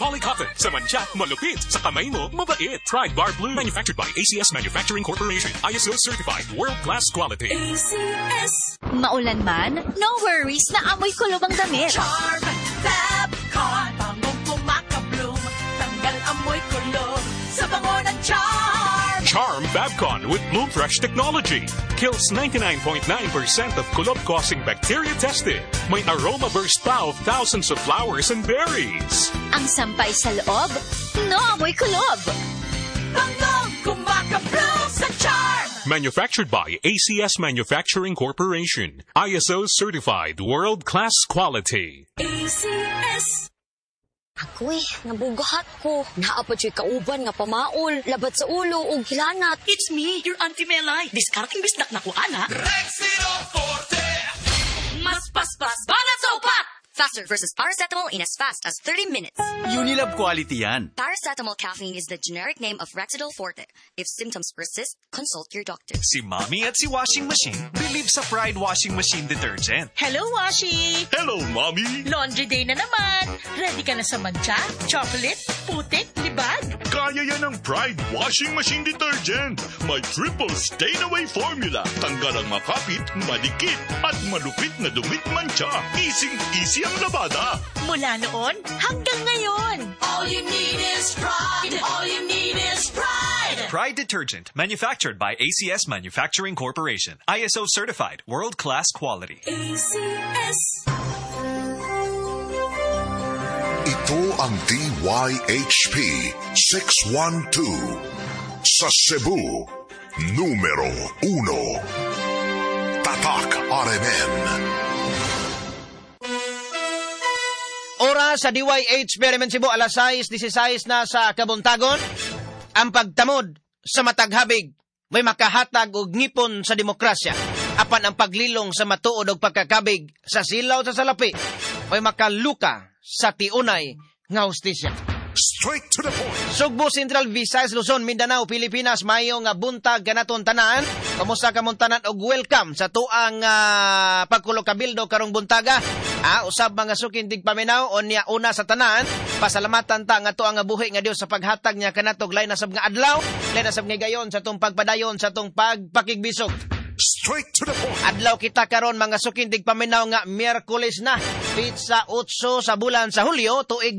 polycotton. Sa mancha, malupit. Sa kamay mo, mabait. Pride Bar Blue. Manufactured by ACS Manufacturing Corporation. ISO certified. World-class quality. ACS. Maulan man, no worries na amoy kulob ang damit. Charm Fabcon. Bangong kumakabloom. Tanggal amoy kulob sa bango ng Charm. Charm Fabcon with Bloom Fresh technology. Kills 99.9% of kulob-causing bacteria tested. May aroma burst pa of thousands of flowers and berries. Ang sampay sa loob, no amoy kulob. Bangong kumakabloom sa Charm. Manufactured by ACS Manufacturing Corporation. ISO certified. World-class quality. ACS. Ako nabugahat ko. Naapod siya kauban nga pamaol, labat sa ulo o gilanat. It's me, your Auntie Melay. Discarding bisnak na ko, ana. Rexino Forte! Mas paspas, banat sa upat! Faster versus paracetamol in as fast as 30 minutes. Unilab quality yan. Paracetamol caffeine is the generic name of Rexidol Forte. If symptoms persist, consult your doctor. Si Mommy at si Washing Machine believe sa Pride Washing Machine Detergent. Hello, Washi! Hello, Mommy! Laundry day na naman. Ready ka na sa mancha, chocolate, putik, libag? Kaya yan ang Pride Washing Machine Detergent. May triple stain-away formula. Tanggal ang makapit, madikit, at malupit na dumit mancha. Easy ang labada. Mula noon hanggang ngayon. All you need is pride. All you need is pride. Pride Detergent, manufactured by ACS Manufacturing Corporation. ISO certified, world-class quality. ACS. Ito ang DYHP 612 sa Cebu, numero 1. Tatak RMN. Oras sa DYH Experiment Cebu, alas 6:16 na sa kabuntagon. Ang pagtamod sa mataghabig may makahatag og ngipon sa demokrasya. Apan ang paglilong sa matuod og pagkakabig sa silaw sa salapi may makaluka sa tiunay nga hustisya. Straight to the point. Sugbo, Central Visayas, Luzon, Mindanao, Pilipinas, mayo nga buntag kanaton tanan. Kamusta kamon tanan og welcome sa tuang pagkulokabildo karong buntaga. Usab mga sukindig paminaw unya una sa tanan. Pasalamatan ta nga tuang buhi nga Dios sa paghatag niya kanatog lain na sab nga adlaw, lain na sab nga gayon sa tong pagpadayon sa tong pagpakigbisog. Straight to the point. Adlaw kita karon mga sukindig paminaw nga Miyerkules na, pizza 8 sa bulan sa Hulyo tuig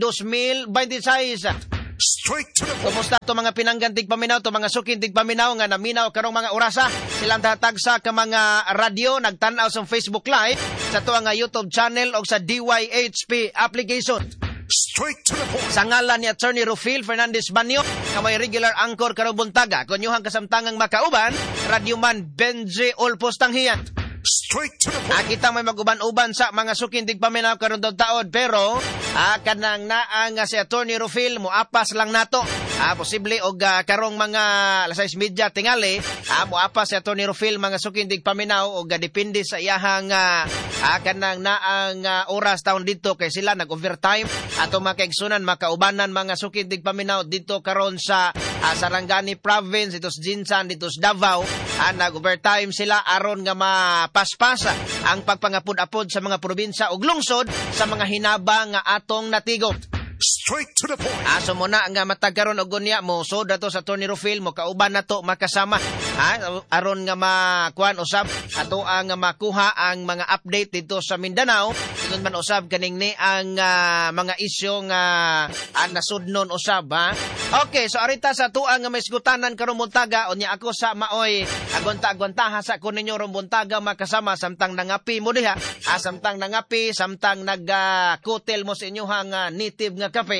2026. Straight to the point. Kumusta to mga pinanggantig paminaw, to mga sukindig paminaw nga naminaw karong mga orasa? Silang tatagsa ka mga radyo, nagtanaw sa Facebook Live, sa to nga YouTube channel o sa DYHP application. Straight to the point. Sa ngalan ni Attorney Rufil Fernandez Banyo, nga may regular anchor karong buntaga, kunyuhang kasamtangang makauban, radyoman Benji Olpos Tanghiyan. Straight to the point. Kita may maguban-uban sa mga sukindig paminaw karon taon, pero kanang naang si Attorney Rufil muapas lang nato. Posible og karong mga alas 6:30 tingali, muapas si Attorney Rufil mga sukindig paminaw og depende sa iyahang kanang naang oras taon dito kay sila nag-overtime ato makaigsunan makaubanan mga sukindig paminaw dito karon sa Sarangani Province, dito sa Jinsan, dito sa Davao. Nag-overtime sila aron nga paspasa ang pagpangapod-apod sa mga probinsya ug lungsod sa mga hinabang nga atong natigom. Straight to the point. So muna nga matagaron og gunya mo so dato sa Tony Rufil mo kauban nato makasama aron nga makuan usab ato ang makuha ang mga update dito sa Mindanao ingon man usab kaning ni ang mga isyu nga nasudnon usab Okay, so arita sa tuang nga may sgutanan karong buntaga unya ako sa maoy agwanta-agwantaha sa kun ninyo rong buntaga makasama samtang nangapi mo diha samtang nangapi samtang nagkutel mo sa inyohang native nga kape.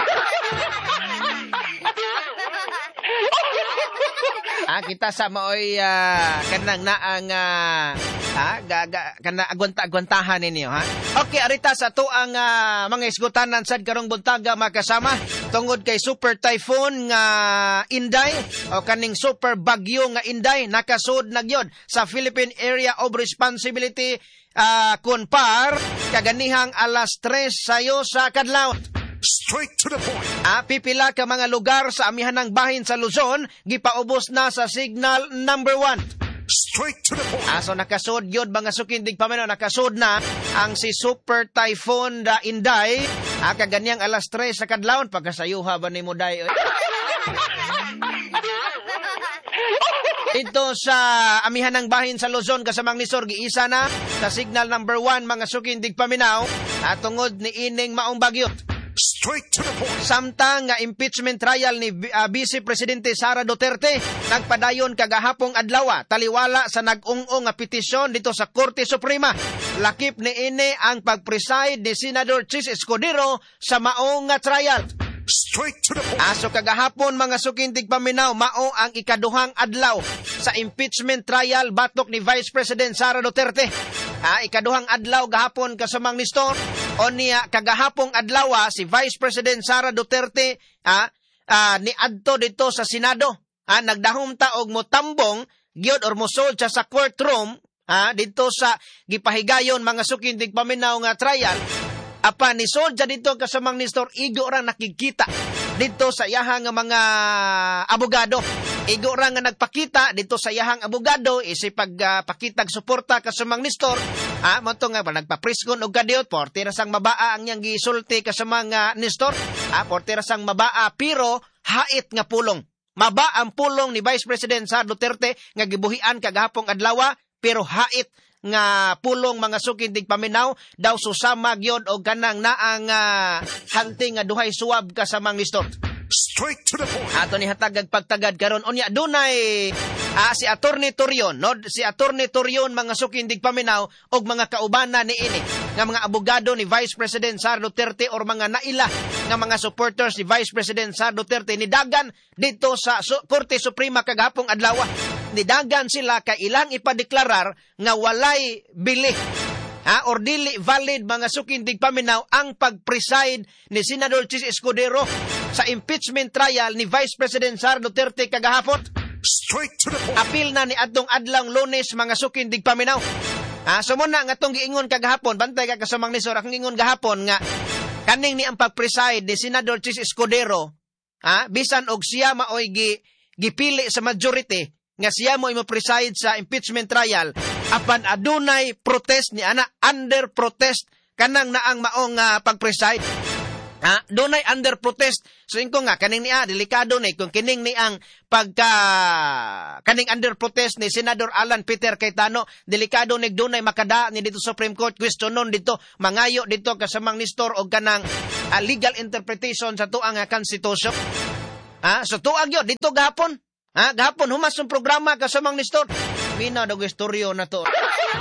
Kita sa maoy kanang naang kana agwanta-agwantahan ninyo Okay, arita sa to ang mga isgutanan sad karong buntaga makasama tungod kay super typhoon nga Inday o kaning super bagyo nga Inday nakasud na gyud sa Philippine Area of Responsibility kunpar kaganihang alas 3 sayo sa kadlaw. Straight to the point. Pipila ka mga lugar sa amihanang bahin sa Luzon, gipaubos na sa signal number 1. Straight to the point. So nakasod yun mga sukindig paminaw, nakasod na ang si Super Typhoon Inday. Kaganyang alas 3 sa kadlawon pagkasayuha ba ni mo day? Ito sa amihan ng bahin sa Luzon kasamang ni Sor giisa na sa signal number 1 mga sukindig paminaw tungod ni ining maong bagyot. Straight to the point. Samtang impeachment trial ni Vice Presidente Sara Duterte nagpadayon kagahapong adlaw taliwala sa nag-ung-ung nga petisyon dito sa Korte Suprema. Lakip ni ini ang pag-preside ni Senador Chis Escudero sa maong nga trial. Straight to the point. So kagahapon mga sukindig paminaw, mao ang ikaduhang adlaw sa impeachment trial batok ni Vice President Sara Duterte. Ikaduhang adlaw gahapon kasamang Nestor o niya kagahapong adlaw si Vice President Sara Duterte niadto dito sa Senado. Nagdahom ta og motambong gyud or mosol sa courtroom dito sa gipahigayon mga sukindig paminaw nga trial. Apa ni Solja dito kasamang Nestor, igo ra nakikita dito sa iyahang mga abogado. Igo ra nga nagpakita dito sa iyahang abogado isipag pakitag suporta kasamang Nestor. Monto nga ba nagpapriskon og kadiot porte ra sang mabaa ang yang gisulti kasamang Nestor. Porte ra sang mabaa pero hait nga pulong. Maba ang pulong ni Vice President Sara Duterte nga gibuhian kagahapong adlaw pero hait nga pulong mga sukindig paminaw daw susama gyud og kanang naang hunting nga duhay suwab kasamang Nestor. Straight to the point. Ato ni hatag pagtagad karon unya dunay si Attorney Torion, no? Si Attorney Torion mga sukindig paminaw og mga kaubanan ni ini nga mga abogado ni Vice President Sara Duterte or mga naila nga mga supporters ni Vice President Sara Duterte nidagan dito sa Korte Suprema kagahapong adlaw. Nidagan sila kay ilang ipadeklarar nga walay bili or dili valid mga sukindig paminaw ang pag-preside ni Senador Chis Escudero sa impeachment trial ni Vice President Sara Duterte kagahapon. Straight to the point. Apil na ni adtong adlang Lunes mga sukindig paminaw. Sumuna nga tong giingon kagahapon, bantay ka kasamang Nestor, ang giingon gahapon nga kaning ni ang pag-preside ni Senador Chis Escudero, bisan og siya maoy gipili sa majority nga siya mo preside sa impeachment trial apan adunay protest ni ana under protest kanang naang maong pag-preside. Dunay under protest. So inko nga kaning niya delikado ni kung kining ni ang kaning under protest ni Senador Alan Peter Cayetano, delikado ni dunay makada ni dito Supreme Court questionon dito mangayo dito kasamang Nestor og kanang legal interpretation sa tuang constitution. So tuag yun dito gahapon. Gahapon humas yung programa kasamang Nestor. Mina daw istoryo na to.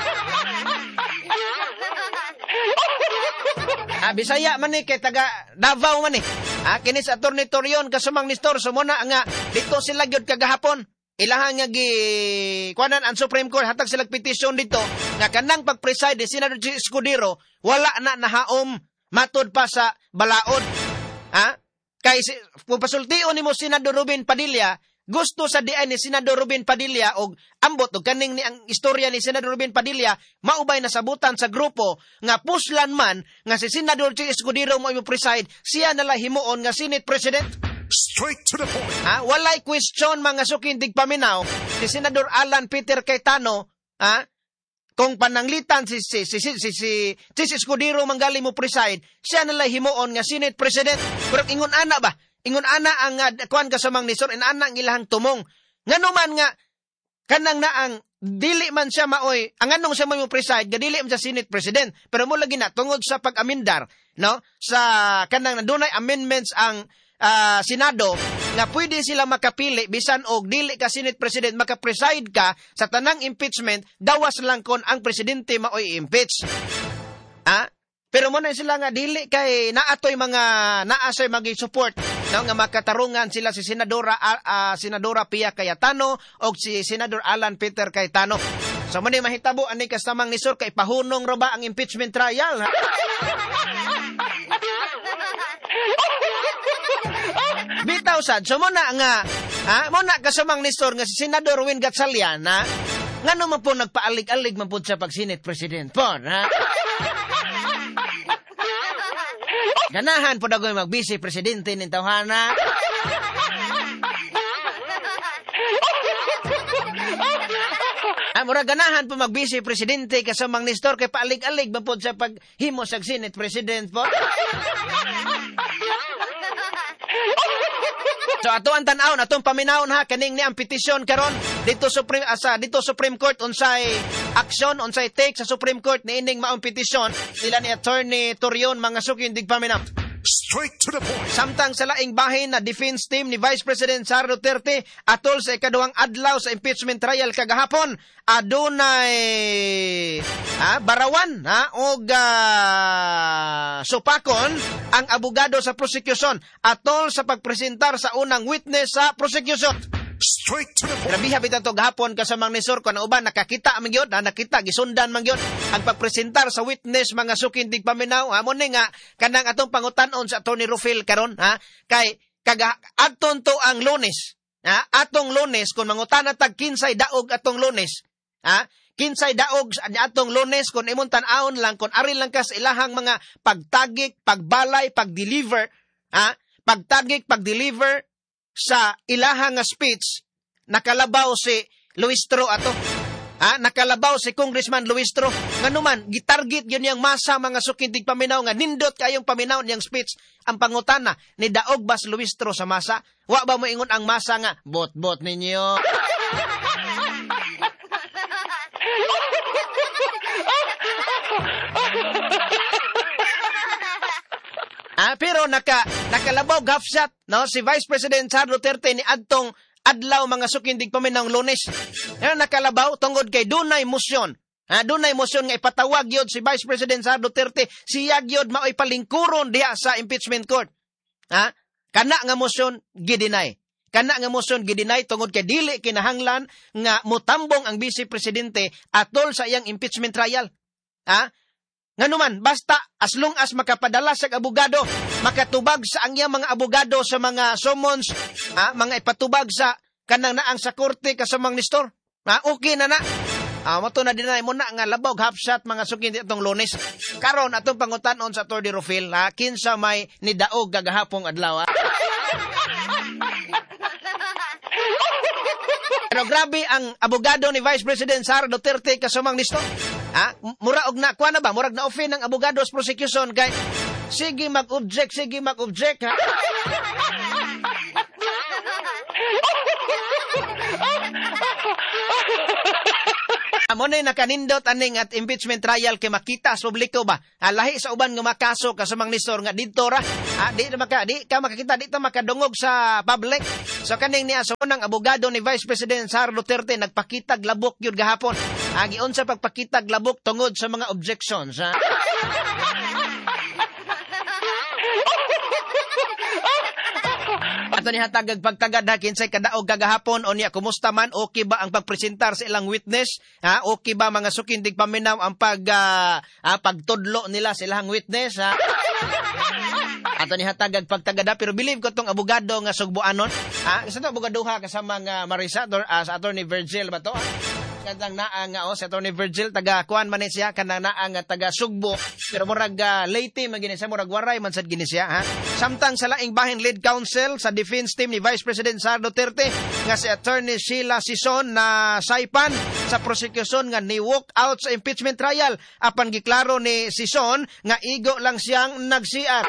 Bisaya man ni kay taga Davao man ni. Kini sa Attorney Torion kasamang Nestor sumuna nga dito sila gyud kagahapon. Ilahan nga kuanan ang Supreme Court hatag sila petition dito nga kanang pag-preside ni Senador Escudero wala na nahaom matud pa sa balaod. Kay pasultion nimo Senador Robin Padilla, gusto sa diay ni Senador Robin Padilla og ambot og kaning ni ang istorya ni Senador Robin Padilla maubay na sabutan sa grupo nga puslan man nga si Senador Chis Escudero mo preside siya nala himuon nga Senate President. Straight to the point. Walay question mga sukindig paminaw si Senador Alan Peter Cayetano kung pananglitan si Chis Escudero manggali mo preside siya nala himuon nga Senate President. Pero ingon ana ba? Ingon ana ang kuan kasamang Nestor en ana ang ilahang tumong. Ngano man nga kanang naang dili man siya maoy ang anong siya mo preside gadili man sa Senate President pero mo lagi na tungod sa pag-amendar no sa kanang dunay amendments ang Senado nga pwede sila makapili bisan og dili ka Senate President maka-preside ka sa tanang impeachment dawas lang kon ang presidente maoy impeach. Pero mo na sila nga dili kay naatoy mga naasay magi-support no nga makatarungan sila si Senadora Pia Cayetano o si Senador Alan Peter Cayetano. So man mahitabo ani kasamang Nestor kay pahunong ra ba ang impeachment trial? Bitaw sad so mo na nga mo na kasamang Nestor nga si Senador Win Gatchalian ngano man po nagpaalig-alig man po sa pag-Senate President po ganahan po dagoy mag-vice presidente ng tawhana. Mura ganahan po mag-vice presidente kasamang Nestor kay paalig-alig ba po sa paghimo sa Senate President po? So ato ang tan-aon, atong paminawon ha kaning ni ang petisyon karon dito Supreme Court unsay action, unsay take sa Supreme Court ni ining maong petisyon nila ni Attorney Torion mga sukin dig paminaw. Straight to the point. Samtang sa laing bahin na defense team ni Vice President Sara Duterte atol sa ikaduhang adlaw sa impeachment trial kagahapon, adunay barawan og supakon ang abogado sa prosecution atol sa pagpresentar sa unang witness sa prosecution. Straight to the point. Grabe habit ato gahapon kasamang Nestor kun uban nakakita man gyud, nakita gisundan man gyud ang pagpresentar sa witness mga sukin dig paminaw. Amo ni nga kanang atong pangutan-on sa Attorney Rufil karon kay adton to ang Lunes. Atong Lunes kun mangutana tag kinsay daog atong Lunes. Kinsay daog sa atong Lunes kun imong tan-aon lang kun ari lang ka sa ilahang mga pagtagik, pagbalay, pagdeliver, pagtagik, pagdeliver sa ilahang nga speech, nakalabaw si Luistro ato. Nakalabaw si Congressman Luistro. Nganuman, gitarget yun yung masa mga sukintig paminaw nga nindot kayong paminaw niyang speech. Ang pangutana ni daog bas Luistro sa masa. Wa ba mo ingon ang masa nga, bot-bot ninyo. Pero nakalabaw gafshot no si Vice President Sara Duterte ni adtong adlaw mga sukindig paminaw Lunes. Nakalabaw tungod kay dunay motion. Dunay motion nga ipatawag yod si Vice President Sara Duterte siya gyud maoy palingkuron diha sa impeachment court. Kana nga motion gidinay. Kana nga motion gidinay tungod kay dili kinahanglan nga mutambong ang Vice Presidente atol sa iyang impeachment trial. Nganuman, basta as long as makapadala sa abogado, makatubag sa ang iyang mga abogado sa mga summons, mga ipatubag sa kanang naang sa korte kasamang Nestor. Okay na. Mato na dinay mo na nga labog half-shot mga sukin itong Lunes. Karon atong pangutan-on sa Attorney Rufil, kinsa may nidaog gagahapong adlaw. Pero grabe ang abogado ni Vice President Sara Duterte kasamang Nestor. Mura og na kuha na ba? Murag na offend ng abogado sa prosecution kay sige mag-object. Amo na nakanindot aning at impeachment trial kay makita sa publiko ba? Lahi sa uban nga makaso kasamang Nestor nga didto ra. Di ka makakita dito makadungog sa public. So kaning niya so unang abogado ni Vice President Sara Duterte nagpakita labok yun gahapon. Giun sa pagpakita labok tungod sa mga objections. Ato ni hatag pagtagad kinsay kadaog kagahapon o niya kumusta man, okay ba ang pagpresentar sa ilang witness? Okay ba mga sukindig paminaw ang pagtudlo nila sa ilang witness? Ato ni hatag pagtagad pero believe ko tong abogado nga sugbuanon. Isa to abogadoha kasama nga Marisa sa Attorney Virgil ba to? Kanang naang sa Attorney Virgil taga kuan man siya kanang naang taga Sugbo pero murag Leyte magini siya murag waray man sad gini siya samtang sa laing bahin lead counsel sa defense team ni Vice President Sara Duterte nga si Attorney Sheila Sison na saipan sa prosecution nga ni walk out sa impeachment trial apan giklaro ni Sison nga igo lang siyang nagsiat.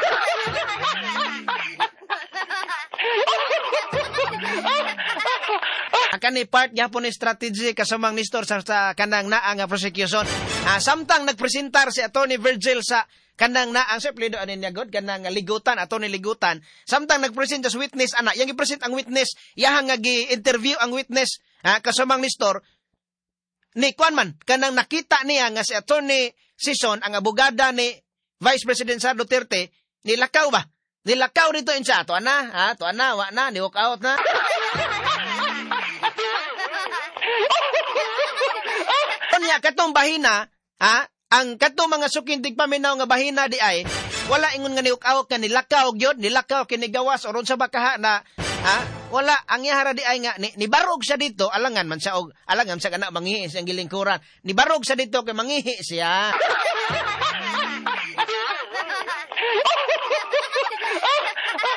Kani part gyapon ni strategy kasamang Nestor sa kanang naang prosecution. Samtang nagpresentar si Attorney Virgil sa kanang naang sa pledo anin niya god kanang ligutan Attorney ligutan. Samtang nagpresent sa witness yang gipresent ang witness, iyahang nga gi-interview ang witness kasamang Nestor. Ni kuan man kanang nakita niya nga si Attorney Sison ang abogada ni Vice President Sara Duterte nilakaw ba? Nilakaw dito insa to ana, wa na ni walk out na. Kanya katong bahina, ang katong mga sukintig paminaw nga bahina di ay wala ingon nga niukaw ka nilakaw gyud, nilakaw kinigawas oron sa bakaha na wala ang yahara di ay nga ni barog siya dito, alangan man siya og alangan sa kana mangihi siyang gilingkuran. Ni barog siya dito kay mangihi siya.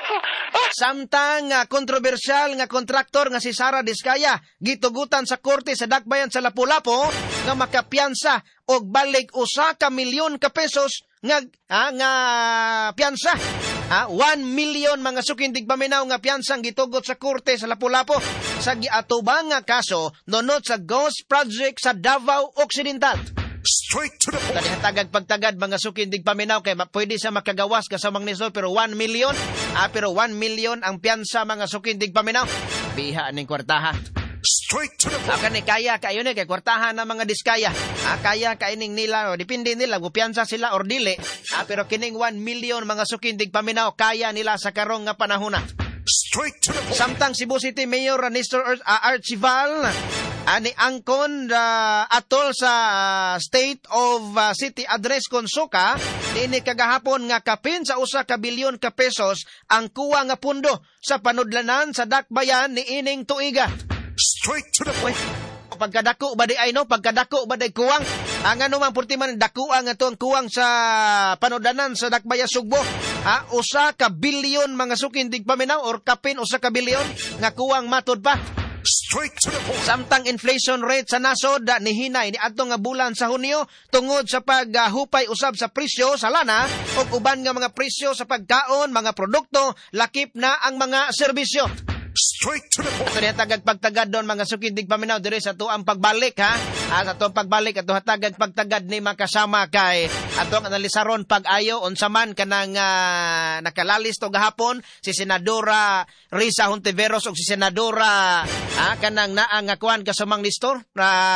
Samtang kontrobersyal nga kontraktor nga si Sara Diskaya gitugutan sa korte sa Dakbayan sa Lapu-Lapu nga makapiyansa og balik 1 milyon ka pesos nga piyansa. 1 milyon mga sukindig paminaw nga piyansang gitugot sa korte sa Lapu-Lapu sa giatubang nga kaso nunod sa Ghost Project sa Davao Occidental. Straight to the point. Tagad pagtagad mga sukindig paminaw kay pwede sa makagawas kasamang nisod pero 1 milyon pero 1 milyon ang piyansa mga sukindig paminaw. Biha ning kwartaha. Straight to the point. Kani kaya kayo ni kay kwartahan na mga Diskaya. Kaya kaining nila depende nila gupiyansa sila or dili. Pero kining 1 milyon mga sukindig paminaw kaya nila sa karong nga panahon. Straight to the point. Samtang Cebu City Mayor Nestor Archival ani angkon atol sa State of City Address Konsuka dinhi kagahapon nga kapin sa 1 ka bilyon ka pesos ang kuwa nga pundo sa panudlanan sa Dakbayan ni ining tuiga. Straight to the point. Pagkadako ba di ay no? Pagkadako ba di kuwang? Ang ano mang purtiman dakuang ato ang kuwang sa panudanan sa Dakbayan Sugbo. 1 ka bilyon mga sukindig paminaw or kapin 1 ka bilyon nga kuwang matod pa. Straight to the point. Samtang inflation rate sa nasod nihinay ni adto nga bulan sa Hunyo tungod sa paghupay usab sa presyo sa lana ug uban nga mga presyo sa pagkaon, mga produkto, lakip na ang mga serbisyo. Straight to the point. Ato ni hatagag pagtagad doon mga sukindig paminaw diri sa tuang pagbalik sa tuang pagbalik ato hatagag pagtagad ni makasama kay atong analisaron pag-ayo unsa man kanang nakalalis to gahapon si Senadora Risa Hontiveros ug si Senadora kanang naang kuan kasamang listor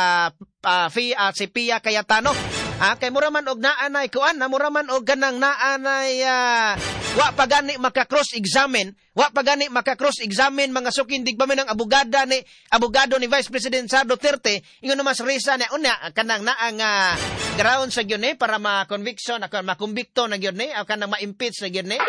si Pia Cayetano. Kay muraman og naanay kuan, muraman og ganang naanay wa pa gani maka-cross examine mga sukindig pa man ang abogado ni Vice President Sara Duterte ingon naman sa Risa na una kanang naang ground sa gyud para ma-conviction makumbikto na gyud ni kanang ma-impeach na gyud ni.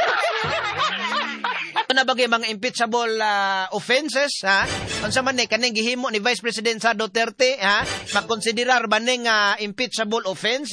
Na bagay mga impeachable offenses unsa man ni kaning gihimo ni Vice President Sara Duterte makonsiderar ba ning impeachable offense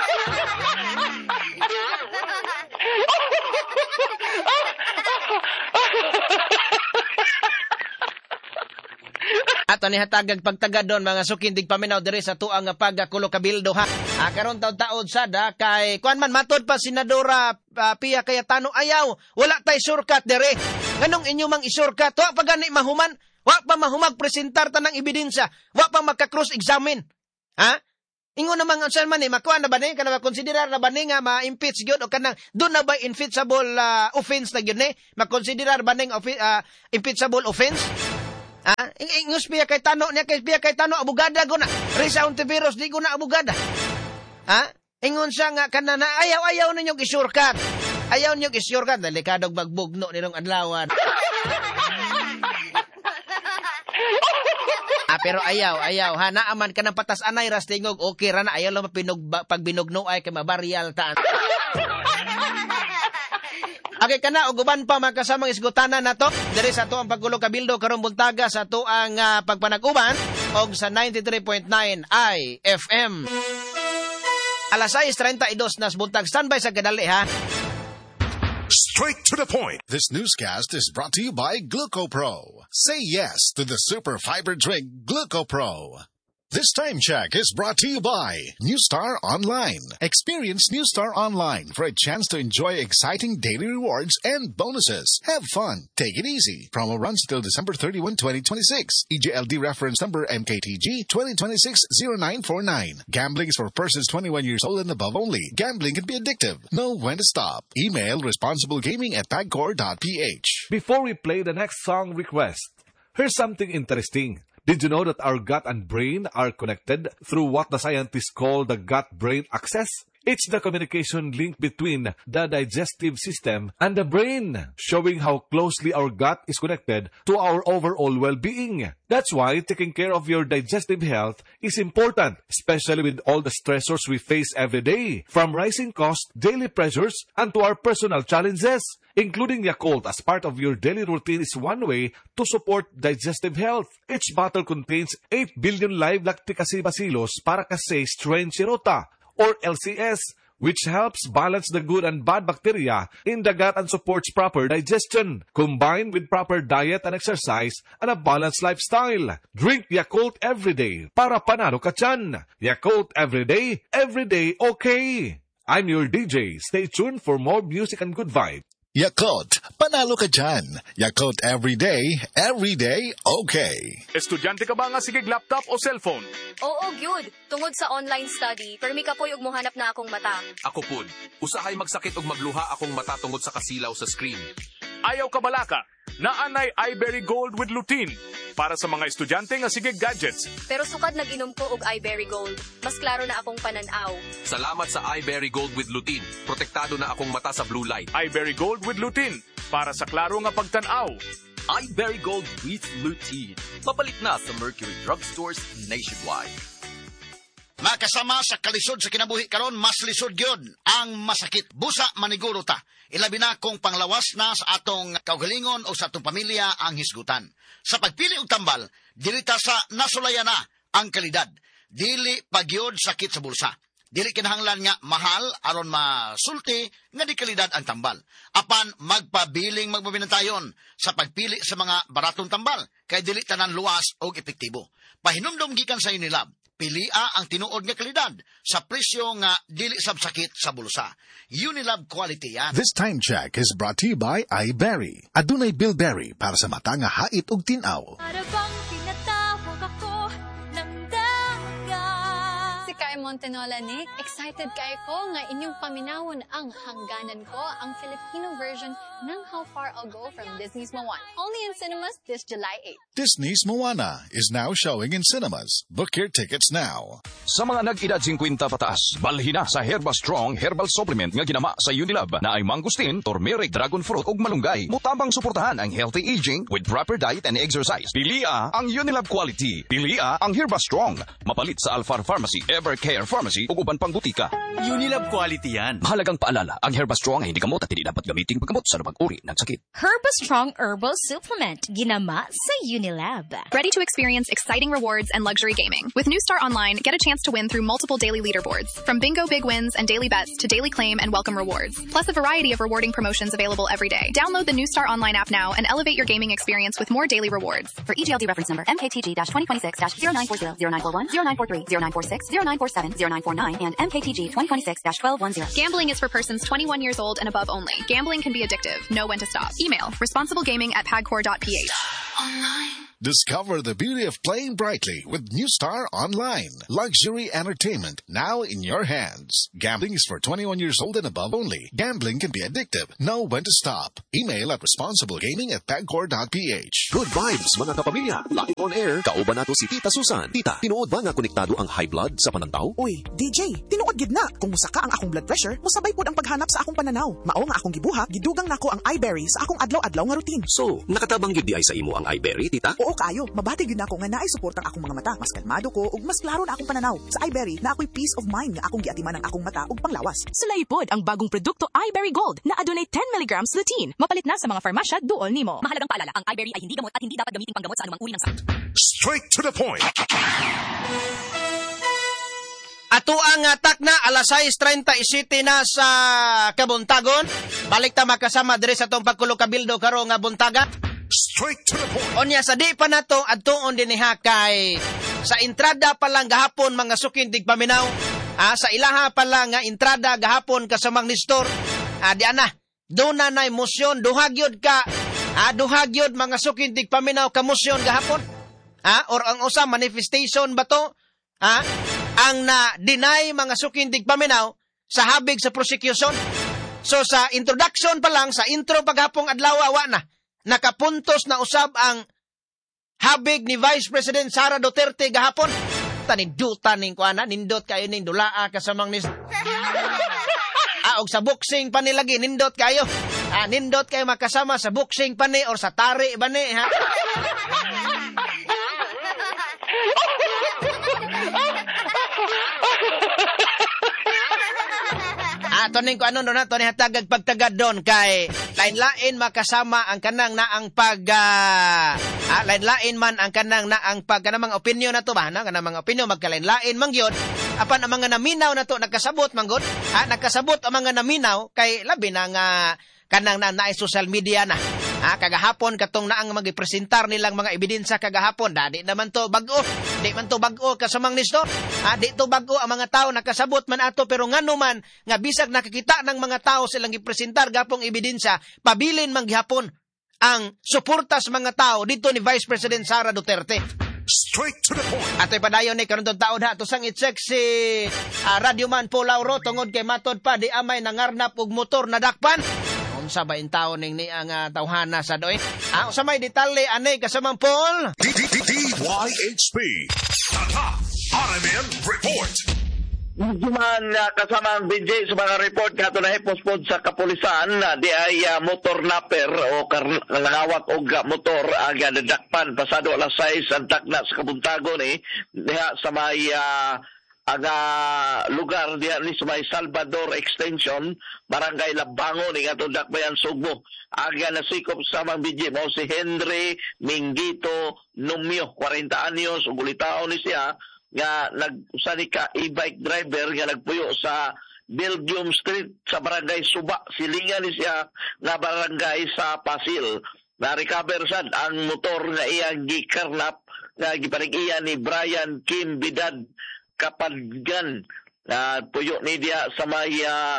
Ato ni hatagag pagtagad doon mga sukindig paminaw diri sa tuang pagkulo kabildo karon taud-taod sada kay kuan man matod pa Senadora Pia Cayetano ayaw wala tay shortcut diri nganong inyo mang i-shortcut wa pa gani mahuman wa pa mahumag presentar tanang ebidensya wa pa maka-cross examine ingon namang unsa man ni makuha na ba ni kana makonsiderar na ba ni nga ma-impeach gyud o kanang do na ba impeachable offense na gyud ni makonsiderar ba ning impeachable offense ingos Pia Cayetano niya kay Pia Cayetano abogada ko na Risa Hontiveros di ko na abogada ingon siya nga kanana ayaw ninyo i-shortcut delikadog magbugno nirong adlawan pero ayaw naaman ka ng patas anay ras tingog okay ra na ayaw lang pag binugno ay kay mabaryal taan Okay kana og uban pa makasamang isgutanan nato diri sa tuang pagkulo kabildo karong buntaga sa tuang pagpanag-uban og sa 93.9 IFM. Alas 6:32 nas buntag standby sa kadali Straight to the point. This newscast is brought to you by GlucoPro. Say yes to the super fiber drink GlucoPro. This time check is brought to you by New Star Online. Experience New Star Online for a chance to enjoy exciting daily rewards and bonuses. Have fun. Take it easy. Promo runs till December 31, 2026. EJLD reference number MKTG 2026-0949. Gambling is for persons 21 years old and above only. Gambling can be addictive. Know when to stop. Email responsiblegaming@pagcor.ph. Before we play the next song request, here's something interesting. Did you know that our gut and brain are connected through what the scientists call the gut-brain axis? It's the communication link between the digestive system and the brain, showing how closely our gut is connected to our overall well-being. That's why taking care of your digestive health is important, especially with all the stressors we face every day, from rising costs, daily pressures, and to our personal challenges. Including Yakult as part of your daily routine is one way to support digestive health. Each bottle contains 8 billion live lactic acid bacillus para kasi strain Shirota, or LCS, which helps balance the good and bad bacteria in the gut and supports proper digestion, combined with proper diet and exercise and a balanced lifestyle. Drink Yakult every day para panalo ka tiyan. Yakult every day okay. I'm your DJ. Stay tuned for more music and good vibes. Yakult, panalo ka dyan. Yakult every day okay. Estudyante ka ba nga sigig laptop o cellphone? Oo, gyud. Tungod sa online study, permi ka po'y mo hanap na akong mata. Ako pud. Usahay magsakit og magluha akong mata tungod sa kasilaw sa screen. Ayaw ka balaka. Naanay iBerry Gold with lutein para sa mga estudyante nga sigig gadgets. Pero sukad nag-inom ko og iBerry Gold. Mas klaro na akong pananaw. Salamat sa iBerry Gold with lutein. Protektado na akong mata sa blue light. iBerry Gold with lutein para sa klaro nga pagtanaw. iBerry Gold with lutein. Mapalit na sa Mercury Drugstores nationwide. Makasama sa kalisod sa kinabuhi karon, mas lisod gyud ang masakit. Busa maniguro ta. Ilabi na kung panglawas na sa atong kaugalingon o sa atong pamilya ang hisgutan. Sa pagpili og tambal, dili ta sa nasulayan na ang kalidad. Dili pagyod sakit sa bulsa. Dili kinahanglan nga mahal aron masulti nga di kalidad ang tambal. Apan magpabiling magbabinantayon sa pagpili sa mga baratong tambal kay dili tanan luwas og epektibo. Pahinumdom gikan sa Unilab. Pilia ang tinuod nga kalidad sa presyo nga dili sabsakit sa bulsa. Unilab quality yan. This time check is brought to you by iBerry. Adunay Bilberry para sa mata nga hait ug tinaw. Para bang tinatawag ako ng daga. Si Kai Montenola, Nick. Excited kayo ko nga inyong paminawon ang hangganan ko, ang Filipino version ng How Far I'll Go from Disney's Moana. Only in cinemas this July 8. Disney's Moana is now showing in cinemas. Book your tickets now. Sa mga nag-edad 50 pataas, balhin na sa Herba Strong Herbal Supplement nga ginama sa Unilab na ay mangustin, turmeric, dragon fruit ug malunggay. Mutabang suportahan ang healthy aging with proper diet and exercise. Pilia ang Unilab quality. Pilia ang Herba Strong. Mapalit sa Alfar Pharmacy, Evercare Pharmacy ug uban pang butika. Unilab quality yan. Mahalagang paalala, ang Herba Strong ay hindi gamot at hindi dapat gamitin paggamot sa uri ng sakit. Herba Strong Herbal Supplement. Ginama sa Unilab. Ready to experience exciting rewards and luxury gaming. With New Star Online, get a chance to win through multiple daily leaderboards. From bingo big wins and daily bets to daily claim and welcome rewards. Plus a variety of rewarding promotions available every day. Download the New Star Online app now and elevate your gaming experience with more daily rewards. For EGLD reference number MKTG-2026-0940-0941, 0943, 0946, 0947, 0949, and MKTG 2026-1210. Gambling is for persons 21 years old and above only. Gambling can be addictive. Know when to stop. Email responsiblegaming@pagcor.ph. Discover the beauty of playing brightly with New Star Online. Luxury entertainment now in your hands. Gambling is for 21 years old and above only. Gambling can be addictive. Know when to stop. Email at responsiblegaming@pagcor.ph. Good vibes, mga kapamilya. Live on air, kauban nato si Tita Susan. Tita, tinuod ba nga konektado ang high blood sa panantaw? Uy, DJ, tinuod gid na. Kung musaka ang akong blood pressure, musabay pod ang paghanap sa akong pananaw. Mao nga akong gibuhat, gidugang nako ang iBerry sa akong adlaw-adlaw nga routine. So, nakatabang gyud di ay sa imo ang iBerry, tita? Oo kayo, mabati gyud nako nga naay suportang akong mga mata. Mas kalmado ko ug mas klaro na akong pananaw. Sa iBerry, na ako'y peace of mind nga akong giatiman ang akong mata ug panglawas. Sulay pod ang bagong produkto iBerry Gold na adunay 10 mg lutein. Mapalit na sa mga farmasya duol nimo. Mahalagang paalala, ang iBerry ay hindi gamot at hindi dapat gamitin panggamot sa anumang uri ng sakit. Straight to the point. Ato ang takna alas 6:37 na sa Kabuntagon. Balik ta makasama diri sa tong pagkulo kabildo karong nga buntaga. Straight to the point. Onya sa di pa nato adtuon dinhi kay sa entrada pa lang gahapon mga sukin tigpaminaw. Sa ilaha pa lang nga entrada gahapon kasamang Nestor. Di ana do na nay motion duhagyod ka. Duhagyod mga sukin tigpaminaw ka motion gahapon. Or ang usa manifestation ba to? Ang na-deny mga sukin tigpaminaw sa habig sa prosecution. So sa introduction pa lang, sa intro paghapong adlaw awa na, nakapuntos na usab ang habig ni Vice President Sara Duterte gahapon. Tanindutan ning kuana, nindot kayo ning dulaa kasamang nis. Og sa boxing pa ni lagi, nindot kayo. Nindot kayo makasama sa boxing pa ni or sa tari ba ni, ha? Tuning ko ano na, tuning hatagag pagtagad doon kay lain-lain makasama ang kanang naang lain-lain man ang kanang naang kanang mga opinion na to ba, no? Kanang mga opinion magkalain-lain man gyud. Apan ang mga naminaw na to nagkasabot man gud. Nagkasabot ang mga naminaw kay labi na nga kanang na social media na. Kagahapon katong naang magipresentar nilang mga ebidensya kagahapon. Di naman to bago. Di man to bago kasamang Nestor. Di to bago ang mga tao nakasabot man ato pero ngano man nga bisag nakikita ng mga tao silang gipresentar gapong ebidensya, pabilin man gihapon ang suporta sa mga tao dito ni Vice President Sara Duterte. Straight to the point. Ato'y padayon ni karon taon ha. Tusang i-check si Radyoman Paul Lauro tungod kay matod pa di amay nangarnap og motor na dakpan. Unsa ba in taon ning ni ang tawhana sa doy? Unsa may detalye anay kasamang Paul? DYHP. RMN Report. Duman kasama ang BJ sa mga report kato na hipospod sa kapulisan di ay motor napper o nangawat og motor aga nadakpan pasado alas 6 ang takna sa kabuntagon diha sa may lugar diha ni sa may Salvador Extension Barangay Labangon ning atong Dakbayan Sugbo. Aga nasikop sa mga BJ mo si Henry Mingito Numio 40 anyos ug ulitaon ni siya nga nag-usani ka e-bike driver nga nagpuyo sa Belgium Street sa Barangay Suba. Silingan ni siya nga barangay sa Pasil. Na-recover sad ang motor nga iyang gikarnap nga giparig-iya ni Brian Kim Bidad Kapadgan. Puyo ni dia sa may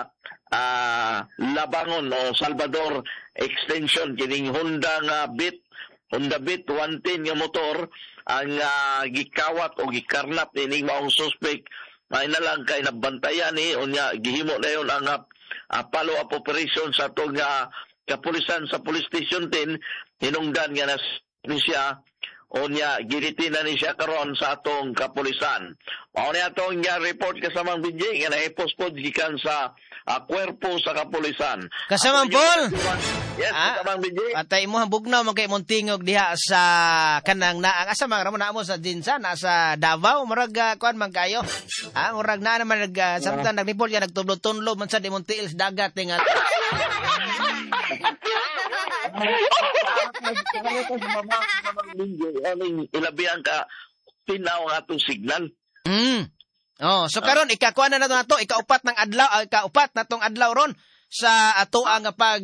Labangon o Salvador Extension kining Honda Beat 110 nga motor ang gikawat o gikarnap ni maong suspect. May na lang kay nabantayan unya gihimo na yon ang follow-up operation sa itong kapulisan sa Police Station 10 hinungdan nga ni siya unya giritina ni siya karon sa atong kapulisan. Mao ni atong report kasamang BJ nga na-postpone gikan sa kwerpo sa kapulisan. Kasamang Paul. Yes, kasamang BJ. Atay mo bugnaw man kay montingog diha sa kanang naang asa man na mo sa Jinsan sa Davao murag kuan man kayo. Murag na naman samtang nag-report ya nagtudlo-tunlo man sa Demontiil sa dagat nga. Ilabihan ka tinaw ang atong signal. So karon ikakuha na nato ikaupat ng adlaw, ikaupat natong adlaw ron sa ato ang pag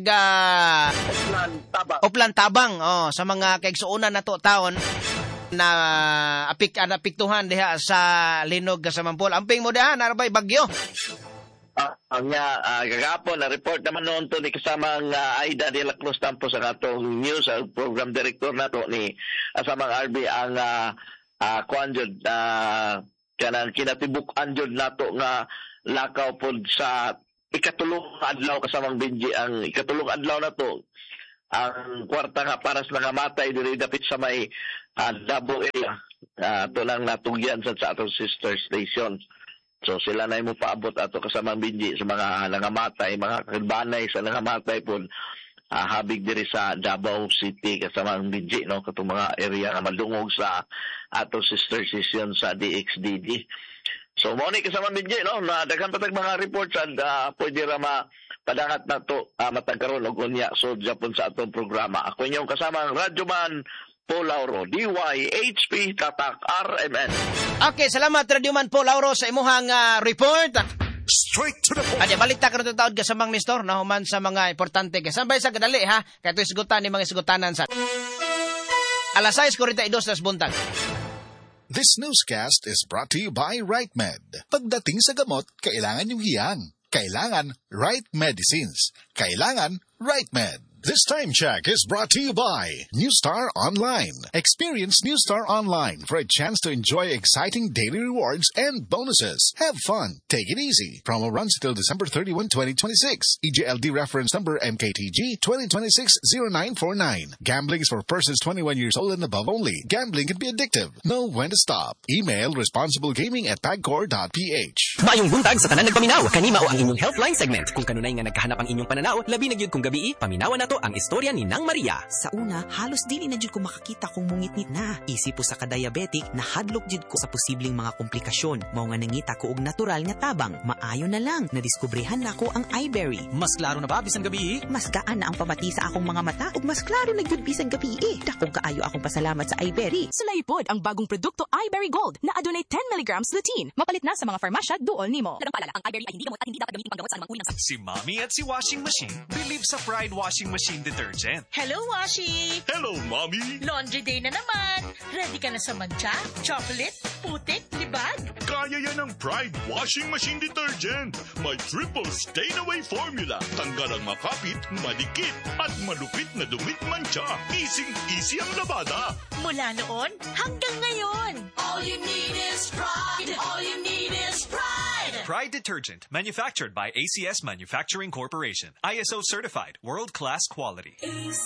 Uplan Tabang sa mga kaigsuonan nato taon na apiktuhan diha sa linog sa Mampol. Amping mo diha narabay bagyo. Kagapon na report naman noon to ni kasamang Aida de la Cruz Tampo sa atong news program director nato ni kasamang RB ang kuanjud kanang kinatibuk-an jud nato nga lakaw pod sa ikatulong adlaw kasamang Benji. Ang ikatulong adlaw nato ang kwarta nga paras nga matay diri dapit sa may Davao area ato lang natugyan sa atong sister station. So sila na mo paabot ato kasamang Benji sa mga nangamatay, mga kabanay sa nangamatay po habig diri sa Davao City kasamang Benji no katong mga area nga madungog sa ato sister station sa DXDD. So mo ni kasamang Benji no na daghan patag mga reports and pwede ra padangat nato matagkaron og unya so Japon sa atong programa. Ako inyong kasamang Radyoman Paul Lauro, DYHP Tatak RMN. Okay, salamat Radyoman Paul Lauro sa imuhang report. Straight to the point. Balik ta karon taod kasamang Nestor na human sa mga importante kay sambay sa kadali ha. Kay to isgutan ni mga isgutanan sa alas 6:42 sa buntag. This newscast is brought to you by RightMed. Pagdating sa gamot, kailangan yung hiyang. Kailangan Right Medicines. Kailangan RightMed. This time check is brought to you by Newstar Online. Experience Newstar Online for a chance to enjoy exciting daily rewards and bonuses. Have fun. Take it easy. Promo runs till December 31, 2026. EJLD reference number MKTG 2026-0949. Gambling is for persons 21 years old and above only. Gambling can be addictive. Know when to stop. Email responsiblegaming@pagcor.ph. Maayong buntag sa tanan nagpaminaw. Kanima o ang inyong Healthline segment. Kung kanunay nga nagkahanap ang inyong pananaw, labi na gyud kung gabi, paminawan nato nato ang istorya ni Nang Maria. Sa una, halos dili na jud ko makakita kung mungit-ngit na. Isip po sa ka-diabetic, nahadlok jud ko sa posibleng mga komplikasyon. Mao nga nangita ko og natural nga tabang. Maayo na lang, nadiskubrehan na ko ang iBerry. Mas klaro na ba bisan gabi? Mas gaan na ang pamati sa akong mga mata ug mas klaro na gyud bisan gabi. Dakong kaayo akong pasalamat sa iBerry. Sulay pod ang bagong produkto iBerry Gold na adunay 10 mg lutein. Mapalit na sa mga farmasya duol nimo. Lagang paalala, ang iBerry ay hindi gamot at hindi dapat gamitin panggamot sa anumang uri ng sakit. Si Mommy at si Washing Machine believe sa Pride Washing Machine Detergent. Hello, Washi! Hello, Mommy! Laundry day na naman. Ready ka na sa mancha, chocolate, putik, libag? Kaya yan ang Pride Washing Machine Detergent. May triple stain-away formula. Tanggal ang makapit, madikit, at malupit na dumit mancha. Easy ang labada. Mula noon hanggang ngayon. All you need is pride. All you need is pride. Pride Detergent, manufactured by ACS Manufacturing Corporation. ISO certified, world-class quality.